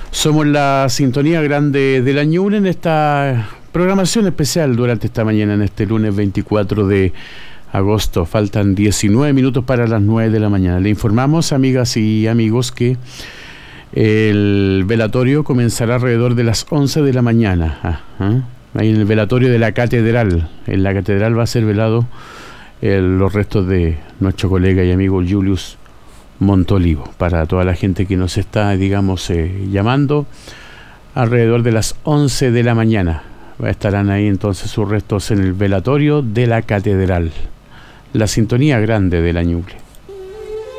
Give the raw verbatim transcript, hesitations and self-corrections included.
Somos la sintonía grande de la Ñuble en esta programación especial durante esta mañana, en este lunes veinticuatro de agosto. Faltan diecinueve minutos para las nueve de la mañana. Le informamos, amigas y amigos, que el velatorio comenzará alrededor de las once de la mañana. Ajá. Ahí en el velatorio de la catedral. En la catedral va a ser velado eh, los restos de nuestro colega y amigo Julius Montolivo. Para toda la gente que nos está, digamos, eh, llamando, alrededor de las once de la mañana estarán ahí entonces sus restos en el velatorio de la catedral. La sintonía grande de la Ñuble.